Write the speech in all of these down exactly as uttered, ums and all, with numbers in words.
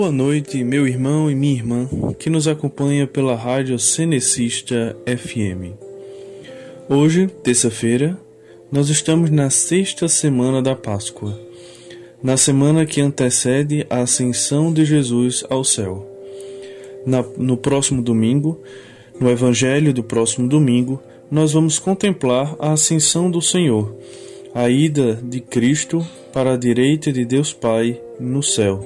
Boa noite, meu irmão e minha irmã, que nos acompanha pela Rádio Cenecista F M. Hoje, terça-feira, nós estamos na sexta semana da Páscoa, na semana que antecede a ascensão de Jesus ao céu. Na, no próximo domingo, no Evangelho do próximo domingo, nós vamos contemplar a ascensão do Senhor, a ida de Cristo para a direita de Deus Pai no céu.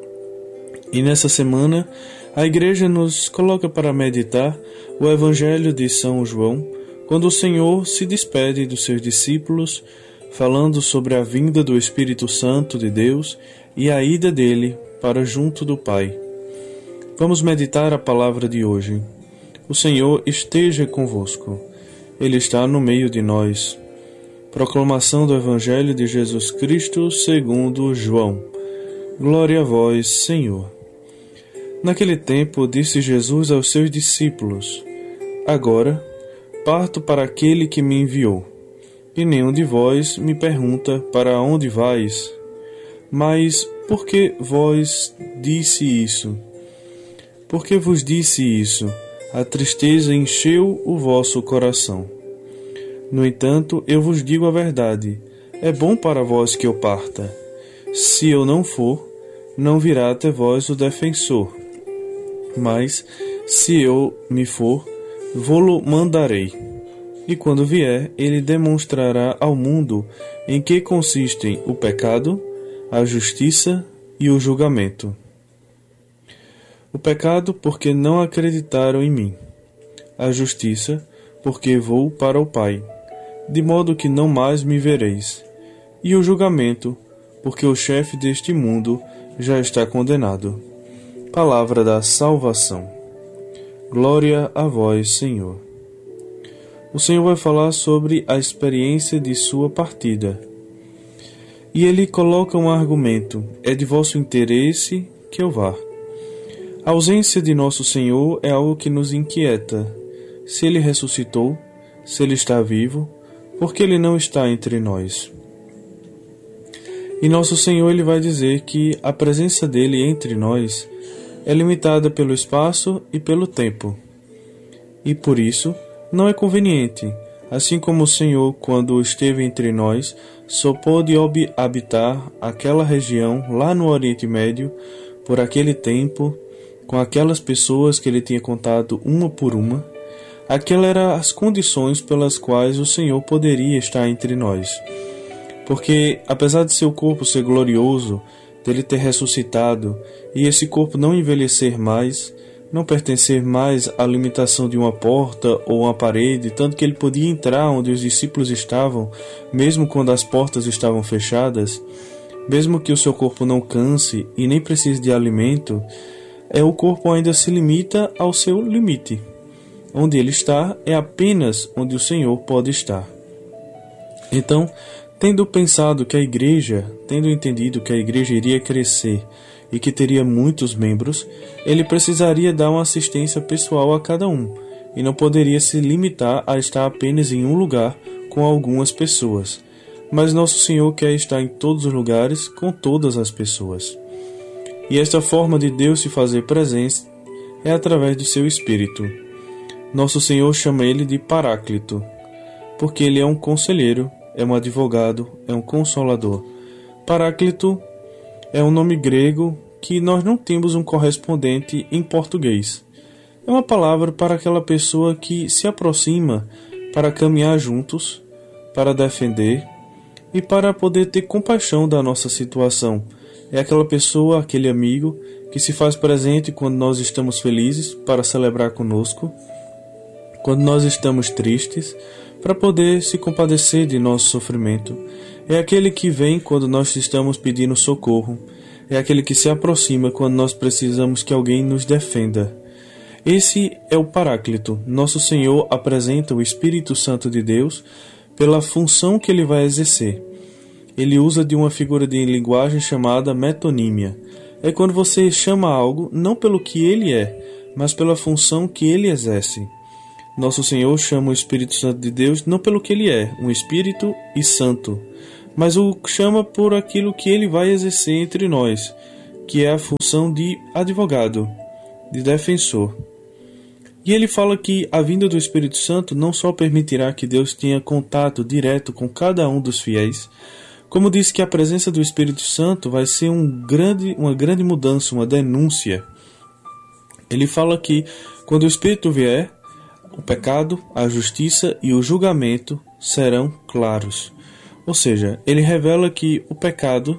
E nessa semana, a Igreja nos coloca para meditar o Evangelho de São João, quando o Senhor se despede dos seus discípulos, falando sobre a vinda do Espírito Santo de Deus e a ida dele para junto do Pai. Vamos meditar a palavra de hoje. O Senhor esteja convosco. Ele está no meio de nós. Proclamação do Evangelho de Jesus Cristo segundo João. Glória a vós, Senhor. Naquele tempo, disse Jesus aos seus discípulos: Agora, parto para aquele que me enviou, e nenhum de vós me pergunta para onde vais. Mas por que vós disse isso? Por que vos disse isso? A tristeza encheu o vosso coração. No entanto, eu vos digo a verdade: é bom para vós que eu parta. Se eu não for, não virá até vós o defensor. Mas, se eu me for, vô-lo mandarei. E quando vier, ele demonstrará ao mundo em que consistem o pecado, a justiça e o julgamento. O pecado, porque não acreditaram em mim. A justiça, porque vou para o Pai, de modo que não mais me vereis. E o julgamento, porque o chefe deste mundo já está condenado. Palavra da salvação. Glória a vós, Senhor. O Senhor vai falar sobre a experiência de sua partida. E ele coloca um argumento: é de vosso interesse que eu vá. A ausência de nosso Senhor é algo que nos inquieta. Se ele ressuscitou, se ele está vivo, por que ele não está entre nós? E nosso Senhor ele vai dizer que a presença dele entre nós é limitada pelo espaço e pelo tempo. E por isso, não é conveniente. Assim como o Senhor, quando esteve entre nós, só pôde habitar aquela região lá no Oriente Médio, por aquele tempo, com aquelas pessoas que ele tinha contado uma por uma, aquelas eram as condições pelas quais o Senhor poderia estar entre nós. Porque, apesar de seu corpo ser glorioso, dele ter ressuscitado, e esse corpo não envelhecer mais, não pertencer mais à limitação de uma porta ou uma parede, tanto que ele podia entrar onde os discípulos estavam, mesmo quando as portas estavam fechadas, mesmo que o seu corpo não canse e nem precise de alimento, é o corpo ainda se limita ao seu limite. Onde ele está é apenas onde o Senhor pode estar. Então, tendo pensado que a igreja, tendo entendido que a igreja iria crescer e que teria muitos membros, ele precisaria dar uma assistência pessoal a cada um, e não poderia se limitar a estar apenas em um lugar com algumas pessoas. Mas nosso Senhor quer estar em todos os lugares com todas as pessoas. E esta forma de Deus se fazer presente é através do seu Espírito. Nosso Senhor chama ele de Paráclito, porque ele é um conselheiro, é um advogado, é um consolador. Paráclito é um nome grego que nós não temos um correspondente em português. É uma palavra para aquela pessoa que se aproxima para caminhar juntos, para defender e para poder ter compaixão da nossa situação. É aquela pessoa, aquele amigo que se faz presente quando nós estamos felizes para celebrar conosco, quando nós estamos tristes, para poder se compadecer de nosso sofrimento. É aquele que vem quando nós estamos pedindo socorro. É aquele que se aproxima quando nós precisamos que alguém nos defenda. Esse é o Paráclito. Nosso Senhor apresenta o Espírito Santo de Deus pela função que ele vai exercer. Ele usa de uma figura de linguagem chamada metonímia. É quando você chama algo não pelo que ele é, mas pela função que ele exerce. Nosso Senhor chama o Espírito Santo de Deus não pelo que ele é, um Espírito e Santo, mas o chama por aquilo que ele vai exercer entre nós, que é a função de advogado, de defensor. E ele fala que a vinda do Espírito Santo não só permitirá que Deus tenha contato direto com cada um dos fiéis, como diz que a presença do Espírito Santo vai ser um grande, uma grande mudança, uma denúncia. Ele fala que quando o Espírito vier, o pecado, a justiça e o julgamento serão claros. Ou seja, ele revela que o pecado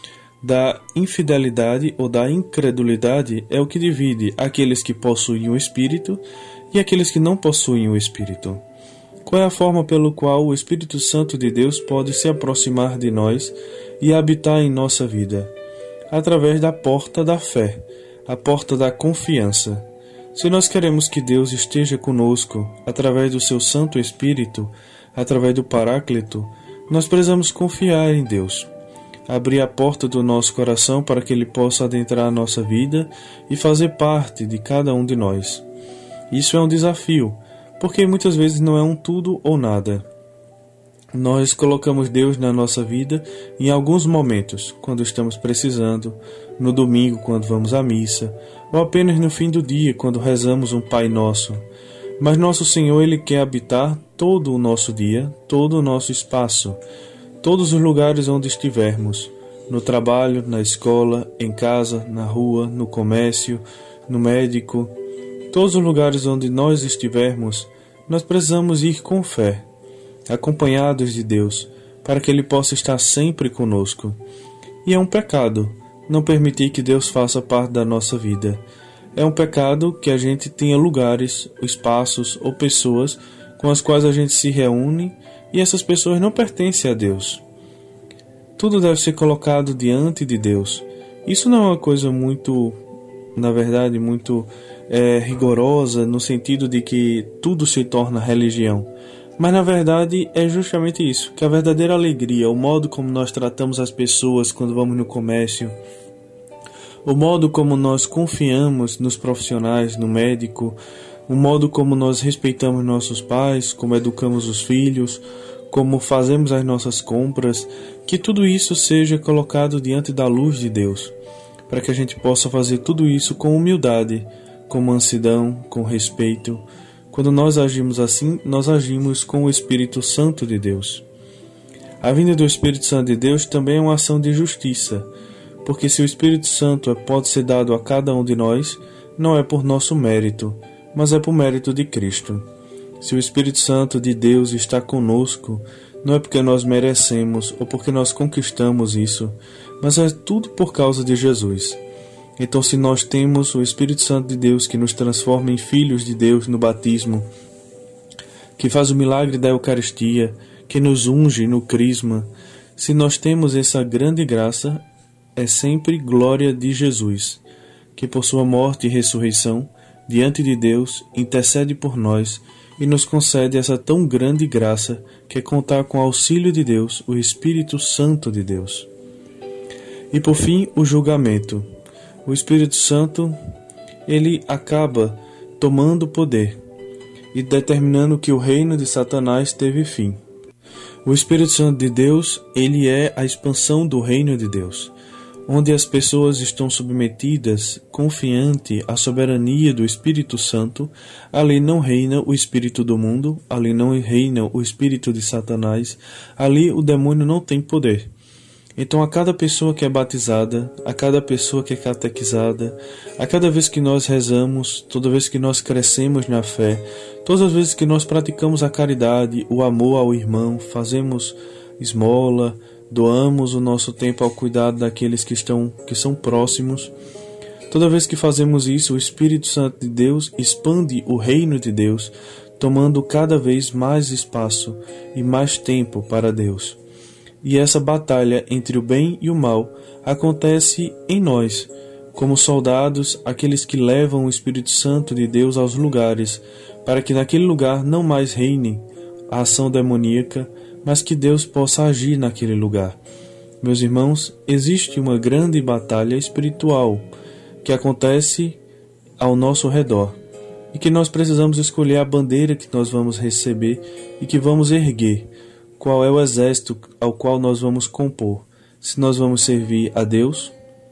da infidelidade ou da incredulidade é o que divide aqueles que possuem o Espírito e aqueles que não possuem o Espírito. Qual é a forma pelo qual o Espírito Santo de Deus pode se aproximar de nós e habitar em nossa vida? Através da porta da fé, a porta da confiança. Se nós queremos que Deus esteja conosco através do seu Santo Espírito, através do Paráclito, nós precisamos confiar em Deus. Abrir a porta do nosso coração para que Ele possa adentrar a nossa vida e fazer parte de cada um de nós. Isso é um desafio, porque muitas vezes não é um tudo ou nada. Nós colocamos Deus na nossa vida em alguns momentos, quando estamos precisando, no domingo quando vamos à missa, ou apenas no fim do dia quando rezamos um Pai Nosso. Mas nosso Senhor, Ele quer habitar todo o nosso dia, todo o nosso espaço, todos os lugares onde estivermos, no trabalho, na escola, em casa, na rua, no comércio, no médico, todos os lugares onde nós estivermos, nós precisamos ir com fé, acompanhados de Deus, para que Ele possa estar sempre conosco. E é um pecado não permitir que Deus faça parte da nossa vida. É um pecado que a gente tenha lugares, espaços ou pessoas com as quais a gente se reúne e essas pessoas não pertencem a Deus. Tudo deve ser colocado diante de Deus. Isso não é uma coisa muito, na verdade, muito é, rigorosa, no sentido de que tudo se torna religião. Mas na verdade é justamente isso, que a verdadeira alegria, o modo como nós tratamos as pessoas quando vamos no comércio, o modo como nós confiamos nos profissionais, no médico, o modo como nós respeitamos nossos pais, como educamos os filhos, como fazemos as nossas compras, que tudo isso seja colocado diante da luz de Deus, para que a gente possa fazer tudo isso com humildade, com mansidão, com respeito. Quando nós agimos assim, nós agimos com o Espírito Santo de Deus. A vinda do Espírito Santo de Deus também é uma ação de justiça, porque se o Espírito Santo pode ser dado a cada um de nós, não é por nosso mérito, mas é por mérito de Cristo. Se o Espírito Santo de Deus está conosco, não é porque nós merecemos ou porque nós conquistamos isso, mas é tudo por causa de Jesus. Então, se nós temos o Espírito Santo de Deus que nos transforma em filhos de Deus no batismo, que faz o milagre da Eucaristia, que nos unge no crisma, se nós temos essa grande graça, é sempre glória de Jesus, que por sua morte e ressurreição, diante de Deus, intercede por nós e nos concede essa tão grande graça que é contar com o auxílio de Deus, o Espírito Santo de Deus. E por fim, o julgamento. O Espírito Santo, ele acaba tomando poder e determinando que o reino de Satanás teve fim. O Espírito Santo de Deus, ele é a expansão do reino de Deus, onde as pessoas estão submetidas, confiante à soberania do Espírito Santo. Ali não reina o espírito do mundo, ali não reina o espírito de Satanás, ali o demônio não tem poder. Então, a cada pessoa que é batizada, a cada pessoa que é catequizada, a cada vez que nós rezamos, toda vez que nós crescemos na fé, todas as vezes que nós praticamos a caridade, o amor ao irmão, fazemos esmola, doamos o nosso tempo ao cuidado daqueles que estão, que são próximos. Toda vez que fazemos isso, o Espírito Santo de Deus expande o reino de Deus, tomando cada vez mais espaço e mais tempo para Deus. E essa batalha entre o bem e o mal acontece em nós, como soldados, aqueles que levam o Espírito Santo de Deus aos lugares, para que naquele lugar não mais reine a ação demoníaca, mas que Deus possa agir naquele lugar. Meus irmãos, existe uma grande batalha espiritual que acontece ao nosso redor e que nós precisamos escolher a bandeira que nós vamos receber e que vamos erguer. Qual é o exército ao qual nós vamos compor? Se nós vamos servir a Deus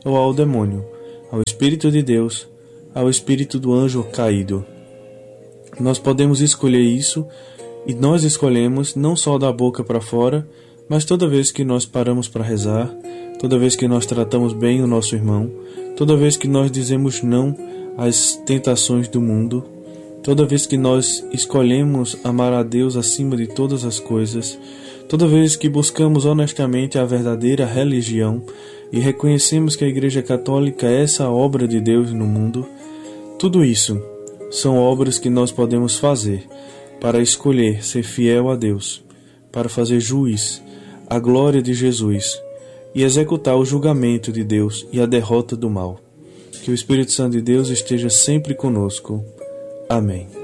ou ao demônio, ao Espírito de Deus, ao espírito do anjo caído. Nós podemos escolher isso, e nós escolhemos não só da boca para fora, mas toda vez que nós paramos para rezar, toda vez que nós tratamos bem o nosso irmão, toda vez que nós dizemos não às tentações do mundo, toda vez que nós escolhemos amar a Deus acima de todas as coisas, toda vez que buscamos honestamente a verdadeira religião e reconhecemos que a Igreja Católica é essa obra de Deus no mundo, tudo isso são obras que nós podemos fazer para escolher ser fiel a Deus, para fazer juiz à glória de Jesus e executar o julgamento de Deus e a derrota do mal. Que o Espírito Santo de Deus esteja sempre conosco. Amém.